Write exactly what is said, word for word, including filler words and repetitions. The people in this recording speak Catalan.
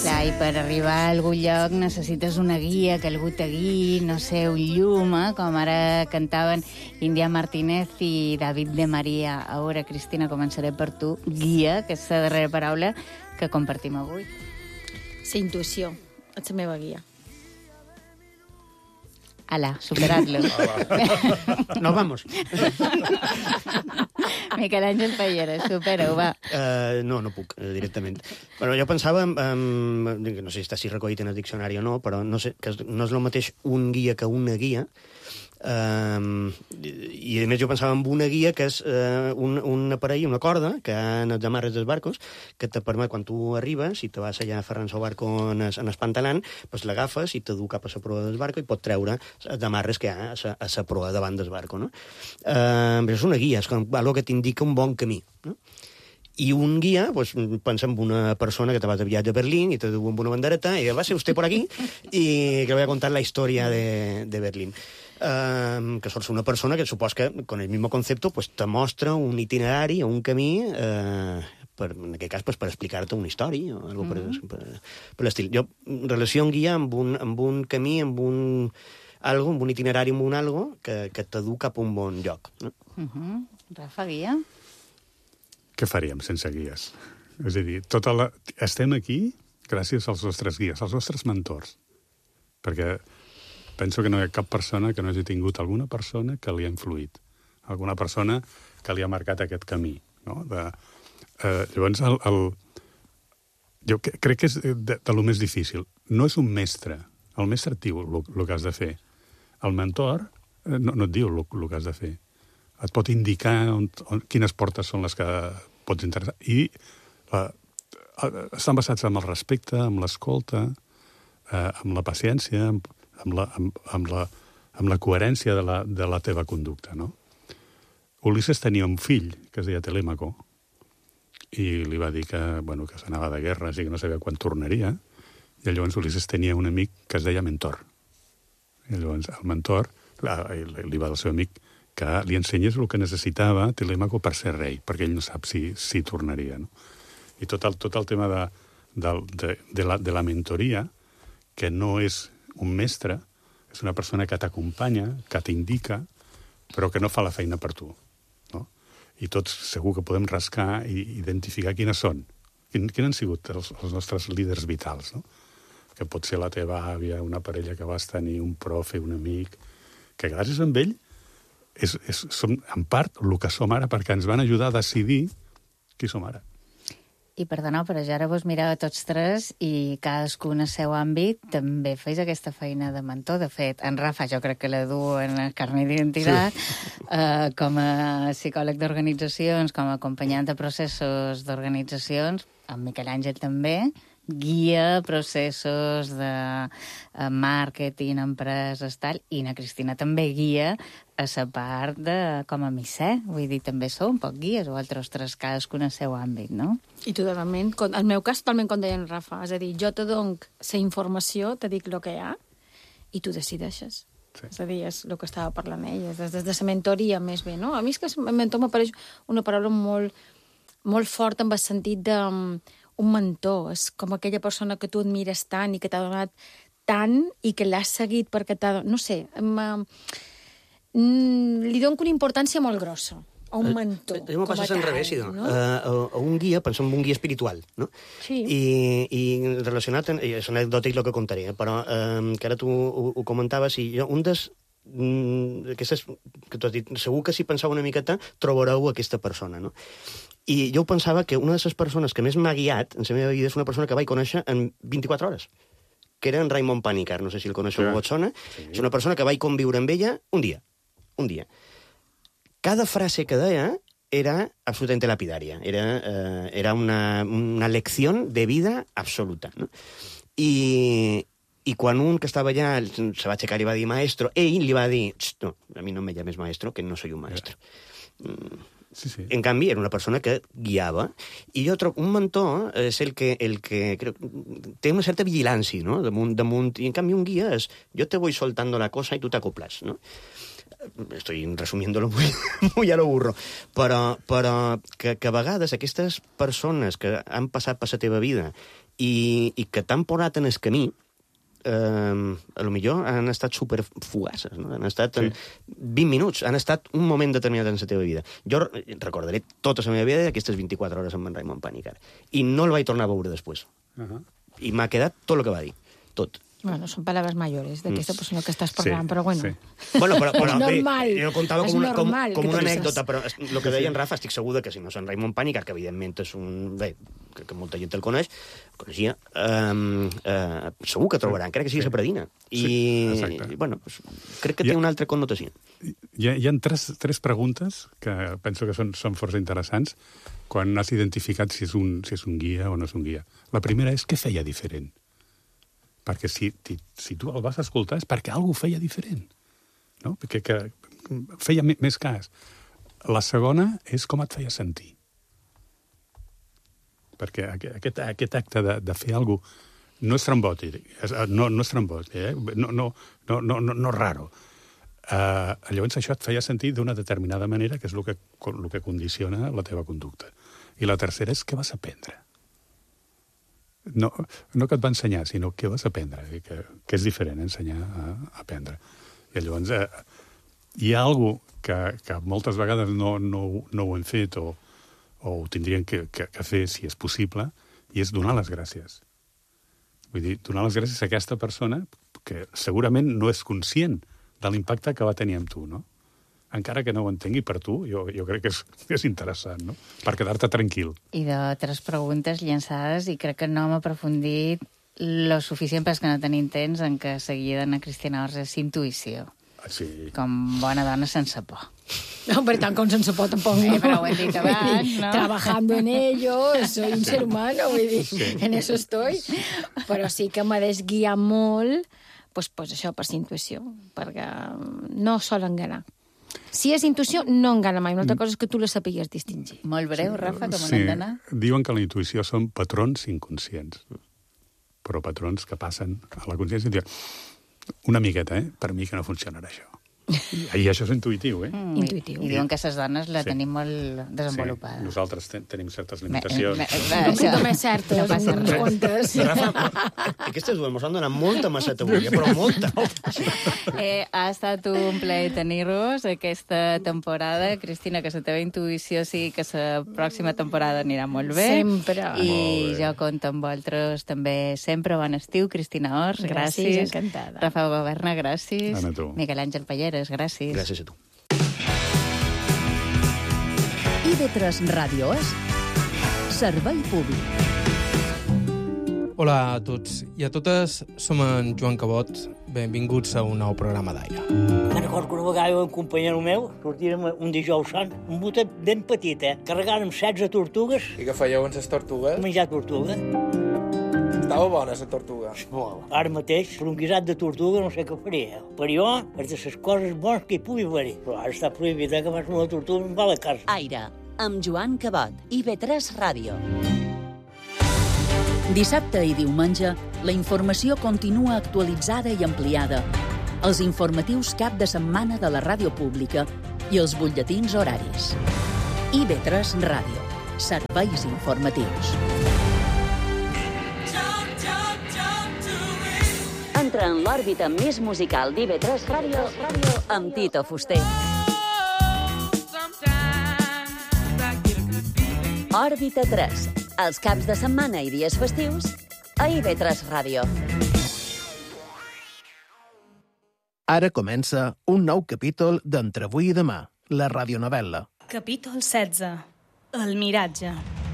Clar, i per arribar a algun lloc necessites una guia, que algú te guiï, no sé, un llum, eh? Com ara cantaven Índia Martínez i David de Maria. A veure, Cristina, començaré per tu. Guia, que és la darrera paraula que compartim avui. La intuïció, és la meva guia. Ala, superat-lo. No, vamos. Miquel Àngel Pallera, supera-ho, va. Uh, no, no puc, uh, directament. Bueno, jo pensava, um, no sé si està així recollit en el diccionari o no, però no sé, que no és el mateix un guia que una guia. Um, i a més jo pensava en una guia que és uh, un, un aparell, una corda que en els amarres dels barcos que te permet, quan tu arribes i te vas allà aferrant el barco en es, en espantalant, pues l'agafes i te du cap a la proa del barco i pot treure els amarres que hi ha a la proa davant del barco, no? Uh, és una guia, és com algo que t'indica un bon camí, no? I un guia, pues, pensa en una persona que te vas de viatge a Berlín y te du amb una bandereta y va ser usted por aquí y que le voy a contar la historia de, de Berlín. Uh, que sols una persona que supos que, con el mismo concepto, pues, te mostra un itinerari o un camí, uh, per, en aquest cas, pues, per explicar-te una història o algo mm-hmm. per, per, per l'estil. Jo relació un guia amb un, amb un camí, amb un algo, amb un itinerari, amb un algo que, que te du cap a un bon lloc. No? Mm-hmm. Rafa, guia? Què faríem sense guies? És a dir, tota la... estem aquí gràcies als nostres guies, als nostres mentors. Perquè penso que no hi ha cap persona que no hagi tingut alguna persona que li ha influït, alguna persona que li ha marcat aquest camí. No? De, eh, llavors, el, el, jo crec que és de, de lo més difícil. No és un mestre. El mestre et diu el que has de fer. El mentor eh, no, no et diu el que has de fer. Et pot indicar on, on, quines portes són les que pots interessar. I eh, estan basats en el respecte, amb l'escolta, eh, amb la paciència, amb, amb, la, amb, amb, la, amb la coherència de la, de la teva conducta, no? Ulisses tenia un fill que es deia Telèmaco i li va dir que, bueno, que s'anava de guerres i que no sabia quan tornaria, i llavors Ulisses tenia un amic que es deia Mentor. I llavors el Mentor li va dir al seu amic que li ensenyés el que necessitava Telèmaco per ser rei, perquè ell no sap si, si tornaria, no? I tot el, tot el tema de, de, de, de, la, de la mentoria, que no és un mestre, és una persona que t'acompanya, que t'indica, però que no fa la feina per tu. No? I tots segur que podem rascar i identificar quines són. Quin, quins han sigut els, els nostres líders vitals, no? Que pot ser la teva àvia, una parella que vas tenir, un profe, un amic, que gràcies a ell és, és, som en part el que som ara, perquè ens van ajudar a decidir qui som ara. I perdoneu, però ja ara vos mireu a tots tres i cadascun al seu àmbit també feis aquesta feina de mentor. De fet, en Rafa jo crec que la du en el carnet d'identitat, sí. eh, com a psicòleg d'organitzacions, com a acompanyant de processos d'organitzacions, en Miquel Àngel també, guia processos de uh, màrqueting, empreses, tal, i na Cristina també guia a la part de com a misser, vull dir, també sou un poc guies, o altres tres, cadascun al seu àmbit, no? I totalment, en el meu cas, totalment com deia en Rafa, és a dir, jo te dono la informació, te dic el que hi ha, i tu decideixes. Sí. És a dir, és el que estava parlant ella, des, des de la mentoria més bé, no? A mi és que el mentor m'apareix una paraula molt, molt forta en el sentit de un mentor, és com aquella persona que tu admires tant i que t'ha donat tant i que l'has seguit perquè t'ha... No sé, mm, li dono una importància molt grossa a un mentor. A mi m'ho passes al revés, no? No? Uh, a, a un guia, pensem en un guia espiritual, no? Sí. I, i relacionat, i és anecdòtic el que contaré, però uh, que ara tu ho, ho comentaves, i jo, un des... Aquestes, que tu has dit, segur que si penseu una miqueta trobareu aquesta persona, no? I jo pensava que una de les persones que més m'ha guiat en la meva vida és una persona que vaig conèixer en vint-i-quatre hores, que era en Raimon Panikkar, no sé si el coneixeu, sí. O sona. Sí. És una persona que vaig conviure amb ella un dia, un dia. Cada frase que deia era absolutament lapidària, era, eh, era una, una lecció de vida absoluta, no? I... I quan un que estava allà se va aixecar i va dir maestro, ell li va dir, no, a mi no me llames maestro, que no soy un maestro. Mm. Sí, sí. En canvi, era una persona que guiava. I jo trobo, un mentor és el que, el que creo, té una certa vigilància, no? Damunt, damunt, i en canvi un guia és, jo te voy soltando la cosa i tu t'acoplas, no? Estoy resumiéndolo muy, muy a lo burro, però, però que, que a vegades aquestes persones que han passat per la teva vida i, i que t'han posat en el camí, eh, a lo millor han estat superfugaces, no? Han estat en vint minuts, han estat un moment determinat en la teva vida. Jo recordaré tota la meva vida d'aquestes vint-i-quatre hores amb en Raimon Pànic, ara. I no el vaig tornar a veure després. Uh -huh. I m'ha quedat tot el que va dir. Tot. Bueno, són paraules mayores d'aquesta mm. persona que estàs parlant, sí, però bueno. Sí. Bueno, però, però, és normal. Jo contava com una, com, com una anècdota, però el que deia en Rafa, estic segur que si no és en Raimon Pànic, que evidentment és un... Bé, crec que molta gent el coneix, el coneixia, eh, eh, segur que trobarà, encara que sigui sí. la predina. I, sí, i bueno, pues, crec que té ha, una altra connotació. Hi ha, hi ha tres, tres preguntes que penso que són, són força interessants quan has identificat si és, un, si és un guia o no és un guia. La primera és què feia diferent. Perquè si, si tu el vas escoltar és perquè algú feia diferent, no? Perquè que feia més cas. La segona és com et feia sentir. Perquè aquest, aquest acte de, de fer alguna cosa no és trambòtic, no, no és trambòtic, eh? no, no, no, no, no, no raro. Uh, llavors això et feia sentir d'una determinada manera, que és el que, el que condiciona la teva conducta. I la tercera és què vas aprendre. No, no que et va ensenyar, sinó què vas aprendre, que, que és diferent ensenyar a, a aprendre. I llavors eh, hi ha alguna cosa que, que moltes vegades no, no, no ho hem fet o, o ho tindrien que, que, que fer si és possible, i és donar les gràcies. Vull dir, donar les gràcies a aquesta persona que segurament no és conscient de l'impacte que va tenir amb tu, no? Encara que no ho entengui per tu, jo, jo crec que és, és interessant, no? Per quedar-te tranquil. I de tres preguntes llançades, i crec que no hem aprofundit lo suficient, però és que no tenim temps, en què seguida d'Anna Cristina Ors és intuïció. Ah, sí. Com bona dona sense por. No, per tant, com sense por, tampoc. Sí, però ho he dit abans, no? Trabajando en ello, soy un ser humano, vull dir, sí. En eso estoy. Però sí que m'ha desguiat molt, pues, pues això, per la intuïció, perquè no sol enganar. Si és intuïció, no engana mai. Una altra cosa és que tu la sapigues distingir. Molt breu, Rafa, com sí. n'hem d'anar. Diuen que la intuïció són patrons inconscients, però patrons que passen a la consciència. Una miqueta, eh? Per mi que no funcionarà això. I això és intuïtiu, eh? Mm, intuïtiu. I, I diuen que les dones la sí. tenim molt desenvolupada. Sí, nosaltres ten tenim certes limitacions. Me, me, me, no només certes, no passa uns quantes. Aquestes dues mos han donat molta masseta avui, però molta. Sí. Eh, ha estat un plaer tenir-vos aquesta temporada. Cristina, que la teva intuïció sigui que la pròxima temporada anirà molt bé. Sempre. I jo compto amb vosaltres també sempre. Bon estiu. Cristina Ors, gràcies. Gràcies, encantada. Rafa Governa, gràcies. Ana, tu. Miquel Àngel Palleres, gràcies. Gràcies a tu. I V tres Ràdio és Servei Públic. Hola a tots i a totes, som en Joan Cabot. Benvinguts a un nou programa d'aire. Me'n recordo que una vegada un companyero meu sortirem un dijous sant, un botet ben petit, eh? Carregàrem setze tortugues. I què fèieu amb les tortugues? Menjar tortuga. Estava bona, la tortuga. Molt. Ara mateix, per un guisat de tortuga, no sé què faria. Per jo, és de les coses bones que hi pugui haver-hi. Però ara està prohibit, eh, que fas una tortuga amb a la casa. Aire, amb Joan Cabot, I V tres Ràdio. Dissabte i diumenge, la informació continua actualitzada i ampliada. Els informatius cap de setmana de la ràdio pública i els butlletins horaris. I V tres Ràdio. Serveis informatius. Entra en l'òrbita més musical d'I V tres Ràdio amb Tito Fuster. Òrbita tres. Els caps de setmana i dies festius a I V tres Ràdio. Ara comença un nou capítol d'Entre avui i demà, la radionovel·la. Capítol setze. El miratge.